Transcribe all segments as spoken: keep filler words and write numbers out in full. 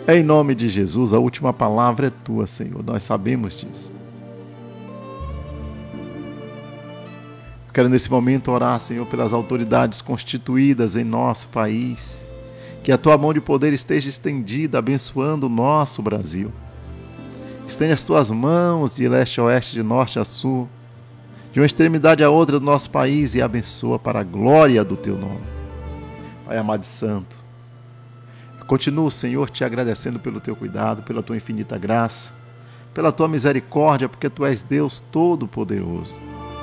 Em nome de Jesus, a última palavra é tua, Senhor. Nós sabemos disso. Quero nesse momento orar, Senhor, pelas autoridades constituídas em nosso país. Que a tua mão de poder esteja estendida, abençoando o nosso Brasil. Estende as tuas mãos de leste a oeste, de norte a sul, de uma extremidade a outra do nosso país e abençoa para a glória do teu nome. Pai amado e santo, eu continuo, Senhor, te agradecendo pelo teu cuidado, pela tua infinita graça, pela tua misericórdia, porque tu és Deus Todo-Poderoso.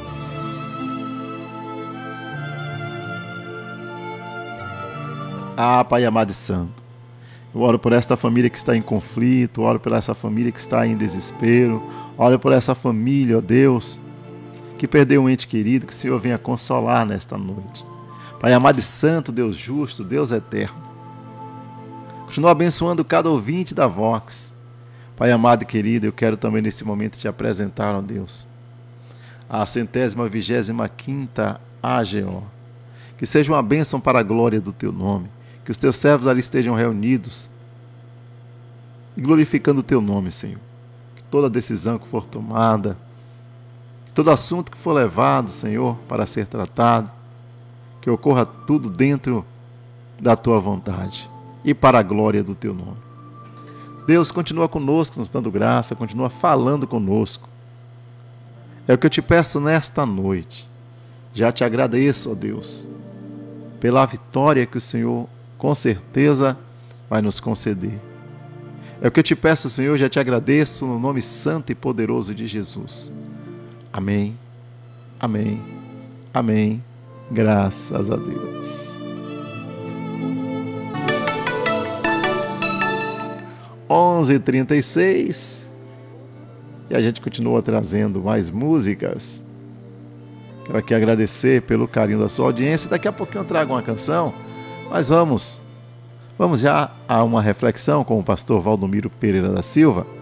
Ah, Pai amado e santo, eu oro por esta família que está em conflito, oro por essa família que está em desespero, oro por essa família, ó Deus, que perdeu um ente querido, que o Senhor venha consolar nesta noite. Pai amado e santo, Deus justo, Deus eterno, continua abençoando cada ouvinte da Vox. Pai amado e querido, eu quero também nesse momento te apresentar, ó Deus, a centésima vigésima quinta A G O, que seja uma bênção para a glória do teu nome, que os teus servos ali estejam reunidos e glorificando o teu nome, Senhor. Que toda decisão que for tomada, que todo assunto que for levado, Senhor, para ser tratado, que ocorra tudo dentro da tua vontade e para a glória do teu nome. Deus, continua conosco, nos dando graça, continua falando conosco. É o que eu te peço nesta noite. Já te agradeço, ó Deus, pela vitória que o Senhor com certeza vai nos conceder. É o que eu te peço, Senhor, já te agradeço no nome santo e poderoso de Jesus. Amém, amém, amém, graças a Deus. onze e trinta e seis e a gente continua trazendo mais músicas. Quero aqui agradecer pelo carinho da sua audiência. Daqui a pouquinho eu trago uma canção, mas vamos, vamos já a uma reflexão com o pastor Valdomiro Pereira da Silva.